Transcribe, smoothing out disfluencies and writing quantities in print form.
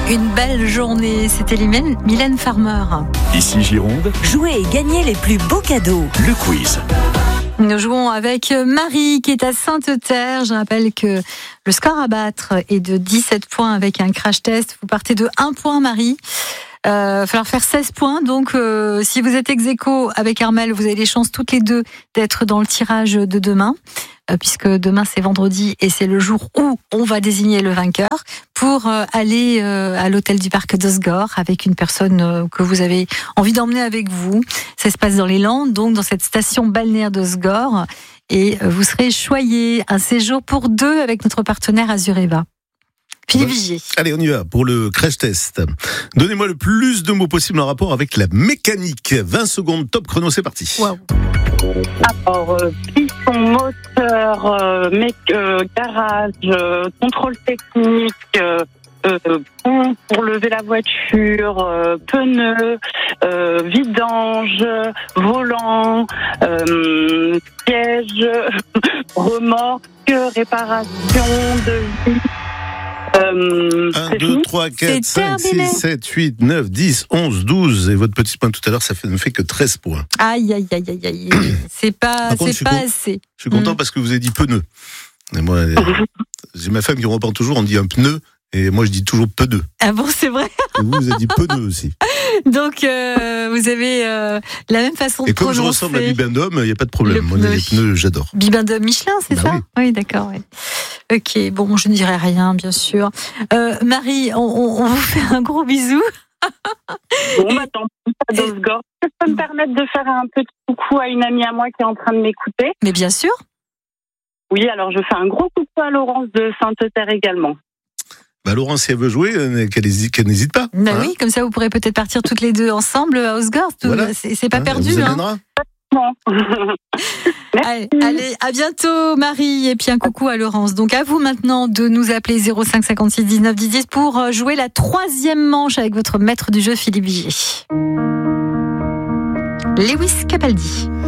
Une belle journée, c'était Mylène Farmer. Ici Gironde, Jouez et gagnez les plus beaux cadeaux. le quiz. Nous jouons avec Marie qui est à Sainte-Terre. Je rappelle que le score à battre est de 17 points avec un crash test. Vous partez de 1 point, Marie. Il va falloir faire 16 points. Donc, si vous êtes ex-aequo avec Armel, vous avez les chances toutes les deux d'être dans le tirage de demain. Puisque demain c'est vendredi et c'est le jour où on va désigner le vainqueur pour aller à l'hôtel du parc d'Osgore avec une personne que vous avez envie d'emmener avec vous. Ça se passe dans les Landes, donc dans cette station balnéaire d'Osgore, et vous serez choyé un séjour pour 2 avec notre partenaire Azureva. Philippe Vigier. Allez, on y va pour le crash test. Donnez-moi le plus de mots possible en rapport avec la mécanique. 20 secondes, top chrono, c'est parti. Wow. Alors, piston, moteur, garage, contrôle technique, pont pour lever la voiture, pneus, vidange, volant, siège, remorque, réparation, devis. 1, 2, 3, 4, 5, 6, 7, 8, 9, 10, 11, 12. Et votre petit point tout à l'heure, ça ne fait que 13 points. Aïe, aïe, aïe, aïe, aïe. C'est pas, Par contre, c'est pas assez. Je suis content parce que vous avez dit pneu. Et moi, j'ai ma femme qui me reprend toujours, on dit un pneu. Et moi, je dis toujours pneu. Ah bon, c'est vrai? Et vous avez dit pneu aussi. Donc, vous avez la même façon de Et comme prononcer. je ressemble à Bibendum, il n'y a pas de problème. Le Moi, pneu. les pneus, j'adore. Bibendum Michelin, c'est Bah ça? oui. Oui, d'accord. Oui. Ok, bon, je ne dirai rien, bien sûr. Marie, on vous fait un gros bisou. Bon, tant pis, à Dosgore. Est-ce que je peux me permettre de faire un petit coucou à une amie à moi qui est en train de m'écouter? Mais bien sûr. Oui, alors je fais un gros coucou à Laurence de Sainte-Terre également. Bah, Laurence, si elle veut jouer, qu'elle n'hésite pas. Bah hein. oui, comme ça, vous pourrez peut-être partir toutes les deux ensemble à Osgore. Voilà. C'est pas Hein, perdu. elle vous Hein. amènera. Allez, à bientôt Marie, et puis un coucou à Laurence. Donc à vous maintenant de nous appeler 05 56 19 10 10 pour jouer la 3e manche avec votre maître du jeu Philippe Vigier. Lewis Capaldi.